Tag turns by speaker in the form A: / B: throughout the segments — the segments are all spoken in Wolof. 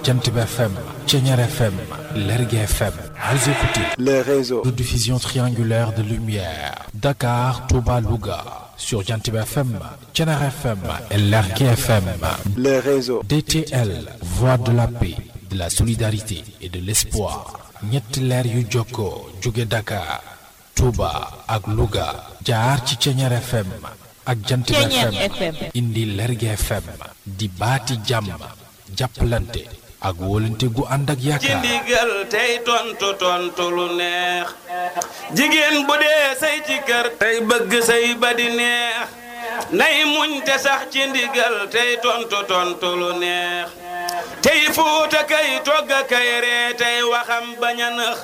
A: Jantib FM, Thiéniere FM, Lergui FM. Vous écoutez
B: les réseaux
A: de diffusion triangulaire de lumière. Dakar, Touba, Louga. Sur Jantib FM, Thiéniere FM et Lergui FM.
B: les réseaux
A: DTL, voix de la paix, de la solidarité et de l'espoir. ñetti leer yu jokkoo jóge Dakar, Touba ak Louga. jaar ci Thiéniere FM ak Jantib FM. indi Lergui FM. di baati jàmm, jàppalante ak wóolante gu ànd ak yaakaar.
C: ci ndigal tey tontu lu neex. jigéen bu dee say ci kër. tey bëgg say ba di neex. nay muñ te sax ci ndigal tey tontu lu neex. tey fuuta kay togga kay ree tey waxam bañ a nëx.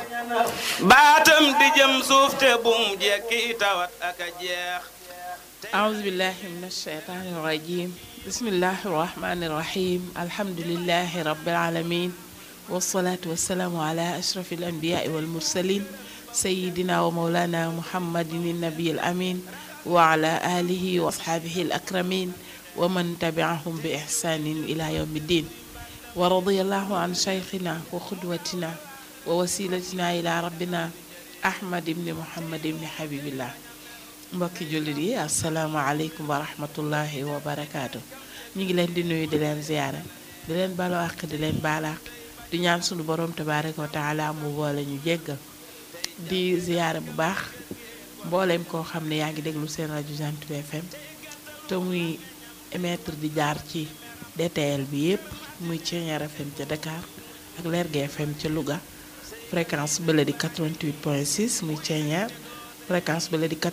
C: baatam di jëm suuf te bum jekki tawat ak a jeex.
D: أعوذ بالله من الشيطان الرجيم بسم الله الرحمن الرحيم الحمد لله رب العالمين والصلاة والسلام على أشرف الأنبياء والمرسلين سيدنا ومولانا محمد النبي الأمين وعلى آله وأصحابه الأكرمين ومن تبعهم بإحسان إلى يوم الدين ورضي الله عن شيخنا وقدوتنا ووسيلتنا إلى ربنا أحمد بن محمد بن حبيب الله mbokki jullit yi asalaamaaleykum wa rahmatullahi wa barakaatu. ñu ngi leen di nuyu di leen ziyaara di leen balu àq di leen baalaaq di ñaan sunu borom tabaaraka wa taala mu boole ñu jéggal di ziyaara bu baax mbooleem koo xam ne yaa ngi déglu seen rajo Jantib FM te muy émettre di jaar ci DTL bi yépp muy Thiéniere FM ca Dakar ak Lergui FM ca Louga fréquence bële di 88.6 muy Thiéniere fréquence ba la di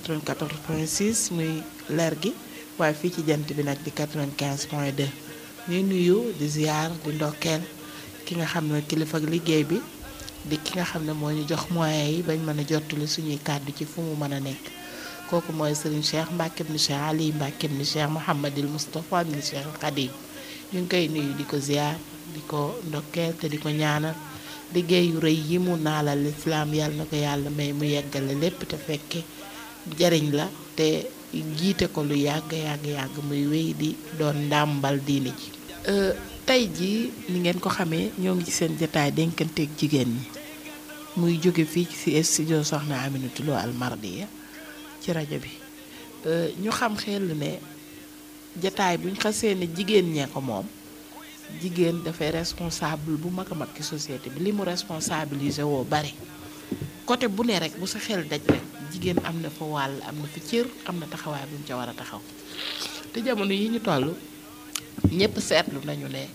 D: 94.6 muy Lergui waaye fii ci jant bi nag di 95.2 ñuy nuyu di ziar di ndokkeel ki nga xam ne kilifa ak liggéey bi di ki nga xam ne moo ñu jox moyens yi bañ mën a jottali suñuy kàddu ci fu mu mën a nekk kooku mooy Serigne Cheikh Mbacke ibn Cheikh Ali Mbacke ibn Cheikh Mouhamadil Moustapha ibn Cheikh Khadim ñu ngi koy nuyu di ko ziar di ko ndokkeel te di ko ñaanal liggéey yu rëy yi mu naalal lislaam yàlla na ko yàlla may mu yeggale lépp te fekke jariñ la te jiite ko lu yàgg muy wéy di doon ndàmbal diine ji tey ji ni ngeen ko xamee ñoo ngi ci seen jotaay dénkanteeg jigéen ñi muy jóge fii ci studio Soxna Aminata Lo Al Mardiya ci rajo bi ñu xam xel ne jotaay buñ xasee ne jigéen ñee ko moom jigéen dafay responsable bu mag a mag ci société bi li mu responsabilisé woo bari côté bu ne rek bu sa xel daj rek jigéen am na fa wàll am na fa cër am na taxawaay bu mu ca war a taxaw te jamono yi ñu toll ñëpp seetlu nañu ne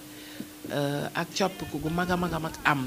D: ak coppiku gu mag a mag am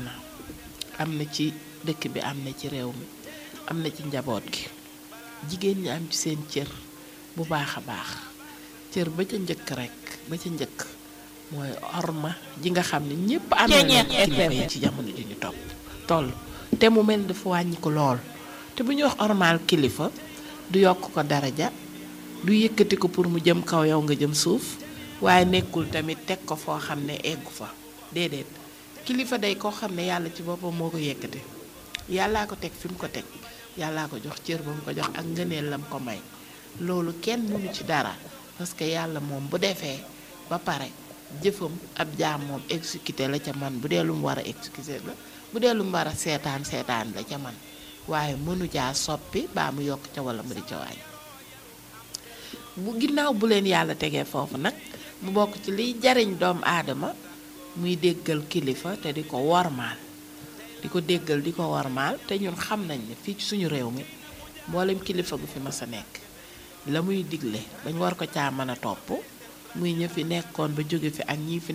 D: na ci dëkk bi am na ci réew mi am na ci njaboot gi jigéen ñi am ci seen cër bu baax a baax cër ba ca njëkk mooy orma ji nga xam ne ñëpp am na kilifa yi ci jamono ji ñu toll te mu mel dafa wàññi ko lool te bu ñuy wax ormal kilifa du yokk ko daraja du yëkkati ko pour mu jëm kaw yow nga jëm suuf waaye nekkul tamit teg ko foo xam ne eggu fa déedéet kilifa day koo xam ne yàlla ci boppam moo ko yëkkati yàllaa ko teg fi mu ko teg yàllaa ko jox cër ba mu ko jox ak ngëneel lam ko may loolu kenn mënu ci dara parce que yàlla moom bu defee ba pare jëfam ab jaam moom exécuté la ca man bu dee lu mu war a exécuté la bu dee lu mu war a seetaan la ca man waaye mënu caa soppi baa mu yokk ca wala mu di ca wàññi bu ginnaaw bu leen yàlla tegee foofu nag mu bokk ci liy jariñ doomu aadama muy déggal kilifa te di ko wormaal di ko déggal di ko wormaal te ñun xam nañ ne fii ci suñu réew mi mboolem kilifa gu fi mas a nekk la muy digle bañ war ko caa mën a topp muy ñë fi nekkoon ba jóge fi ak ñii fi